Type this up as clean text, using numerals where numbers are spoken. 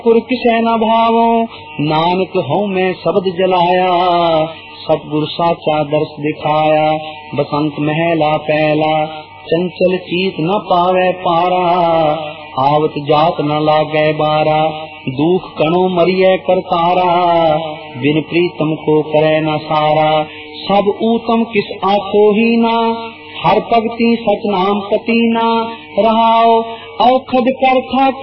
पुर किसै न भावो, नानक हूँ मैं शब्द जलाया। सतगुर साचा दर्श दिखाया, बसंत महला पहला। चंचल चीत न पावे पारा, आवत जात न लागे बारा। दुख कणो मरिए करतारा, बिन प्रीतम को करे न सारा। सब ऊतम किस आखो ही ना, हर भगति सच नाम पति ना। रहाओ औखद कर था